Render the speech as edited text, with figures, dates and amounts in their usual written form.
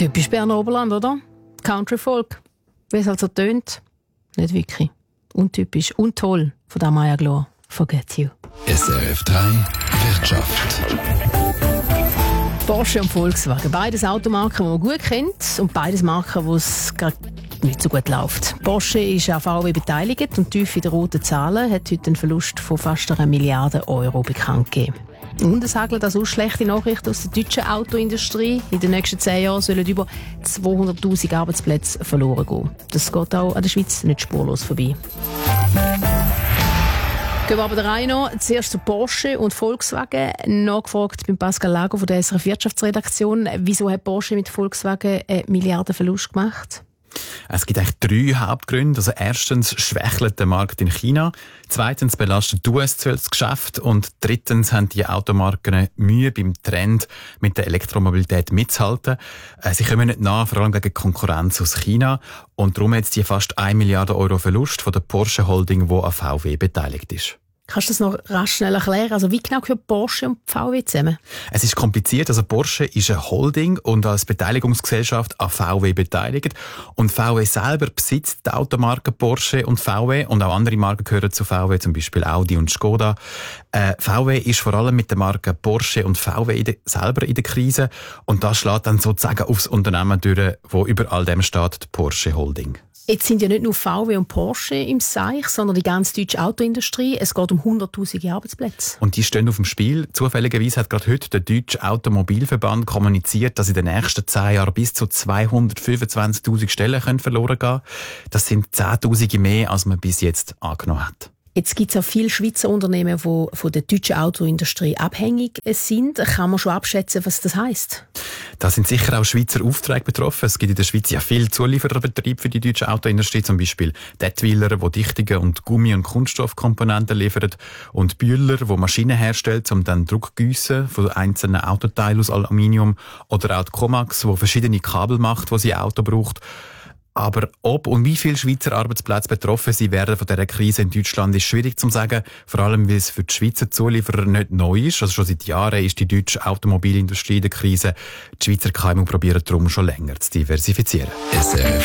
Typisch Berner Oberland, oder? Country-Folk. Wie es also tönt. Nicht wirklich. Untypisch und toll von der Maya Glor. Forget You. SRF 3 Wirtschaft. Porsche und Volkswagen. Beides Automarken, die man gut kennt und beides Marken, wo es gerade nicht so gut läuft. Porsche ist an VW beteiligt und tief in den roten Zahlen hat heute einen Verlust von fast 1 Milliarde Euro bekannt gegeben. Und es hagelt also schlechte Nachrichten aus der deutschen Autoindustrie. In den nächsten 10 Jahren sollen über 200'000 Arbeitsplätze verloren gehen. Das geht auch an der Schweiz nicht spurlos vorbei. Gehen wir aber der Reihe noch. Zuerst zu Porsche und Volkswagen. Nachgefragt beim Pascal Lago von der SRF Wirtschaftsredaktion. Wieso hat Porsche mit Volkswagen einen Milliardenverlust gemacht? Es gibt eigentlich 3 Hauptgründe. Also erstens schwächelt der Markt in China. Zweitens belastet die US das Geschäft. Und drittens haben die Automarken Mühe beim Trend mit der Elektromobilität mitzuhalten. Sie kommen nicht nach, vor allem gegen Konkurrenz aus China. Und darum hat es die fast 1 Milliarde Euro Verlust von der Porsche Holding, die an VW beteiligt ist. Kannst du das noch rasch schnell erklären? Also wie genau gehören Porsche und VW zusammen? Es ist kompliziert. Also Porsche ist eine Holding und als Beteiligungsgesellschaft an VW beteiligt. Und VW selber besitzt die Automarken Porsche und VW und auch andere Marken gehören zu VW, zum Beispiel Audi und Skoda. VW ist vor allem mit den Marken Porsche und VW selber in der Krise und das schlägt dann sozusagen aufs Unternehmen durch, wo über all dem steht, die Porsche Holding. Jetzt sind ja nicht nur VW und Porsche im Seich, sondern die ganze deutsche Autoindustrie. Es geht um 100'000 Arbeitsplätze. Und die stehen auf dem Spiel. Zufälligerweise hat gerade heute der Deutsche Automobilverband kommuniziert, dass in den nächsten 10 Jahren bis zu 225'000 Stellen verloren gehen. Das sind 10'000 mehr, als man bis jetzt angenommen hat. Jetzt gibt es auch viele Schweizer Unternehmen, die von der deutschen Autoindustrie abhängig sind. Kann man schon abschätzen, was das heisst? Da sind sicher auch Schweizer Aufträge betroffen. Es gibt in der Schweiz ja viele Zuliefererbetriebe für die deutsche Autoindustrie, zum Beispiel Detwiler, die Dichtungen und Gummi- und Kunststoffkomponenten liefern, und Bühler, die Maschinen herstellt, um dann Druckgüsse von einzelnen Autoteilen aus Aluminium, oder auch die Comax, die verschiedene Kabel macht, die sie ein Auto braucht. Aber ob und wie viele Schweizer Arbeitsplätze betroffen sein werden von dieser Krise in Deutschland, ist schwierig zu sagen. Vor allem, weil es für die Schweizer Zulieferer nicht neu ist. Also schon seit Jahren ist die deutsche Automobilindustrie in der Krise. Die Schweizer KMU probieren darum schon länger zu diversifizieren. SRF